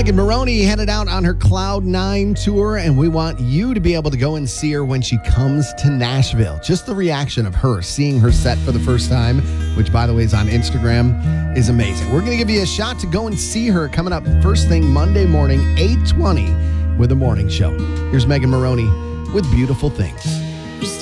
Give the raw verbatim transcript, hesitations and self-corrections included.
Megan Moroney headed out on her Cloud Nine tour, and we want you to be able to go and see her when she comes to Nashville. Just the reaction of her seeing her set for the first time, which, by the way, is on Instagram, is amazing. We're going to give you a shot to go and see her coming up first thing Monday morning, eight twenty, with a morning show. Here's Megan Moroney with Beautiful Things.